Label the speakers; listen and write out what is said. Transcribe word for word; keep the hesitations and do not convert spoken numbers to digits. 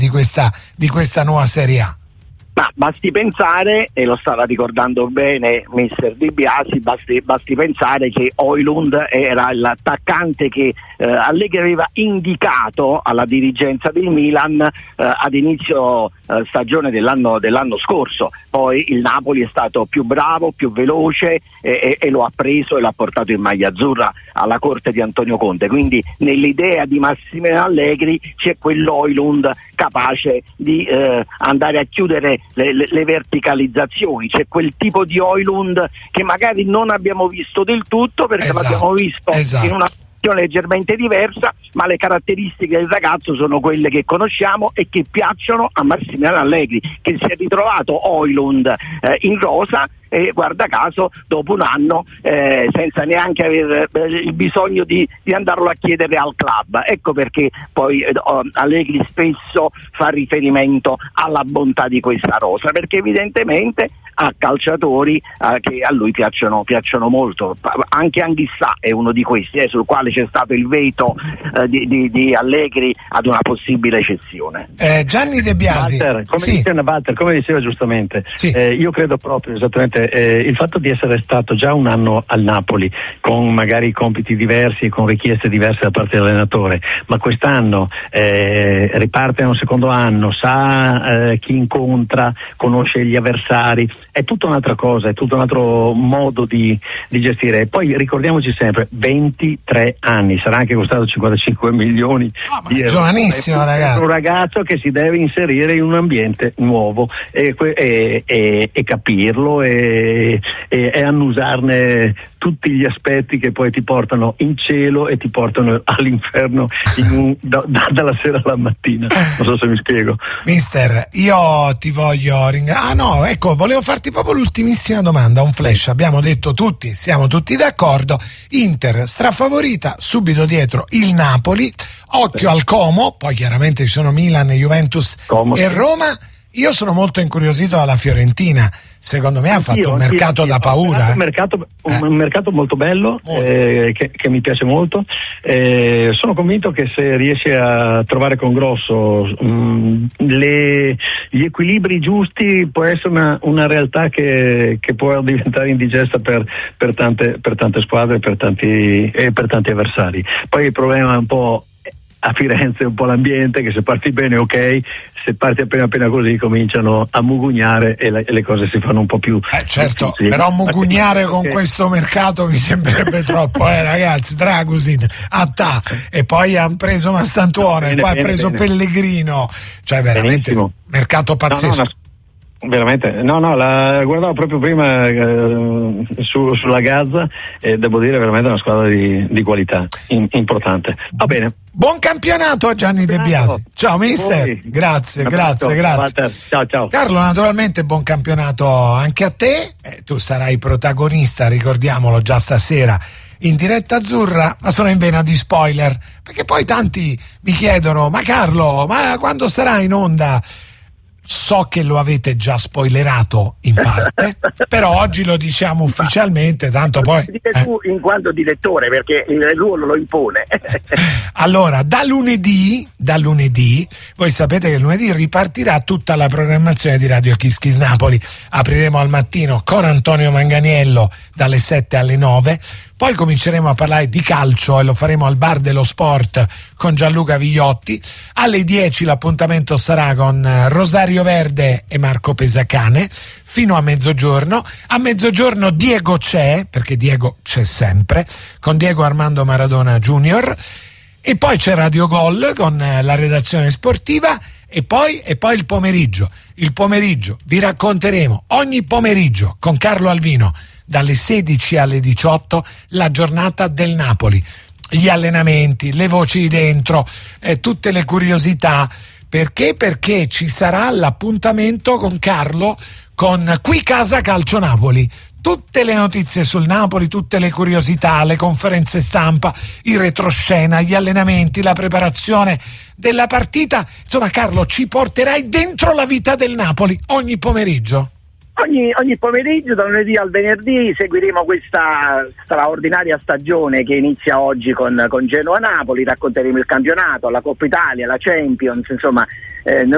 Speaker 1: di questa, di questa nuova Serie A?
Speaker 2: Ma basti pensare, e lo stava ricordando bene mister Di Biasi, basti, basti pensare che Højlund era l'attaccante che eh, Allegri aveva indicato alla dirigenza del Milan eh, ad inizio eh, stagione dell'anno, dell'anno scorso. Poi il Napoli è stato più bravo, più veloce e, e, e lo ha preso e l'ha portato in maglia azzurra alla corte di Antonio Conte. Quindi nell'idea di Massimiliano Allegri c'è quell'Hojlund capace di eh, andare a chiudere le, le, le verticalizzazioni, c'è quel tipo di Højlund che magari non abbiamo visto del tutto perché
Speaker 1: esatto,
Speaker 2: l'abbiamo visto
Speaker 1: esatto.
Speaker 2: in una leggermente diversa, ma le caratteristiche del ragazzo sono quelle che conosciamo e che piacciono a Massimiliano Allegri, che si è ritrovato Højlund eh, in rosa e guarda caso dopo un anno eh, senza neanche avere eh, il bisogno di, di andarlo a chiedere al club. Ecco perché poi eh, Allegri spesso fa riferimento alla bontà di questa rosa, perché evidentemente ha calciatori eh, che a lui piacciono, piacciono molto. Anche Anghissà è uno di questi, eh, sul quale c'è stato il veto eh, di, di, di Allegri ad una possibile cessione.
Speaker 1: eh, Gianni De Biasi,
Speaker 3: Walter, come,
Speaker 1: sì.
Speaker 3: diceva, Walter, come diceva giustamente,
Speaker 1: sì.
Speaker 3: eh, io credo proprio esattamente eh, il fatto di essere stato già un anno al Napoli con magari compiti diversi e con richieste diverse da parte dell'allenatore, ma quest'anno eh, riparte a un secondo anno, sa eh, chi incontra, conosce gli avversari, è tutta un'altra cosa, è tutto un altro modo di, di gestire. E poi ricordiamoci sempre, ventitré anni, sarà anche costato cinquantacinque milioni
Speaker 1: oh,
Speaker 3: di euro.
Speaker 1: Giovanissimo,
Speaker 3: è
Speaker 1: ragazzi.
Speaker 3: un ragazzo che si deve inserire in un ambiente nuovo e, e, e, e capirlo e, e, e annusarne tutti gli aspetti che poi ti portano in cielo e ti portano all'inferno in un, da, da, dalla sera alla mattina. Non so se mi spiego.
Speaker 1: Mister, io ti voglio ringraziare. Ah no, ecco, volevo farti proprio l'ultimissima domanda, un flash. Abbiamo detto tutti, siamo tutti d'accordo. Inter strafavorita, subito dietro il Napoli, occhio al Como, poi chiaramente ci sono Milan, Juventus
Speaker 3: Como,
Speaker 1: e
Speaker 3: sì.
Speaker 1: Roma. Io sono molto incuriosito dalla Fiorentina, secondo me ha fatto
Speaker 3: Io,
Speaker 1: un mercato
Speaker 3: io,
Speaker 1: da paura.
Speaker 3: Un
Speaker 1: eh.
Speaker 3: mercato, un,
Speaker 1: Eh.
Speaker 3: un mercato molto bello,
Speaker 1: Molto.
Speaker 3: Eh, che, che mi piace molto. Eh, sono convinto che se riesce a trovare con Grosso mh, le, gli equilibri giusti può essere una, una realtà che, che può diventare indigesta per, per, tante, per tante squadre per tanti, e per tanti avversari. Poi il problema è un po' a Firenze, un po' l'ambiente, che se parti bene ok, se parti appena appena così cominciano a mugugnare e le, e le cose si fanno un po' più
Speaker 1: Eh certo,
Speaker 3: difficili.
Speaker 1: però mugugnare con
Speaker 3: Perché-
Speaker 1: questo mercato mi sembrerebbe troppo, eh ragazzi. Dragusin, Attà, e poi hanno preso Mastantuono,
Speaker 3: Bene,
Speaker 1: e poi ha
Speaker 3: bene,
Speaker 1: preso
Speaker 3: bene.
Speaker 1: Pellegrino, cioè veramente
Speaker 3: Benissimo.
Speaker 1: mercato pazzesco.
Speaker 3: No, no, no, veramente, no, no, la guardavo proprio prima eh, su, sulla Gazza e devo dire veramente una squadra di, di qualità in, importante. Va bene.
Speaker 1: Buon campionato a Gianni De Biasi. Ciao mister,
Speaker 3: Voi.
Speaker 1: grazie,
Speaker 3: Un
Speaker 1: grazie,
Speaker 3: abbraccio,
Speaker 1: grazie.
Speaker 3: Walter. Ciao, ciao.
Speaker 1: Carlo, naturalmente buon campionato anche a te, eh, tu sarai protagonista, ricordiamolo, già stasera in diretta azzurra, ma sono in vena di spoiler, perché poi tanti mi chiedono, ma Carlo, ma quando sarà in onda? So che lo avete già spoilerato in parte, però oggi lo diciamo ufficialmente, tanto poi...
Speaker 2: Dite
Speaker 1: eh.
Speaker 2: tu in quanto direttore, perché il ruolo lo impone.
Speaker 1: Allora, da lunedì, da lunedì, voi sapete che lunedì ripartirà tutta la programmazione di Radio Kiss Kiss Napoli. Apriremo al mattino con Antonio Manganiello dalle sette alle nove, poi cominceremo a parlare di calcio e lo faremo al Bar dello Sport con Gianluca Vigliotti. Alle dieci l'appuntamento sarà con Rosario Verde e Marco Pesacane fino a mezzogiorno. A mezzogiorno Diego c'è, perché Diego c'è sempre, con Diego Armando Maradona Junior. E poi c'è Radio Gol con la redazione sportiva e poi, e poi il pomeriggio. Il pomeriggio vi racconteremo ogni pomeriggio con Carlo Alvino dalle sedici alle diciotto la giornata del Napoli, gli allenamenti, le voci dentro, eh, tutte le curiosità. Perché? Perché ci sarà l'appuntamento con Carlo con Qui Casa Calcio Napoli. Tutte le notizie sul Napoli, tutte le curiosità, le conferenze stampa, il retroscena, gli allenamenti, la preparazione della partita. Insomma, Carlo, ci porterai dentro la vita del Napoli ogni pomeriggio.
Speaker 2: Ogni, ogni pomeriggio, da lunedì al venerdì, seguiremo questa straordinaria stagione che inizia oggi con, con Genoa-Napoli, racconteremo il campionato, la Coppa Italia, la Champions, insomma, eh, noi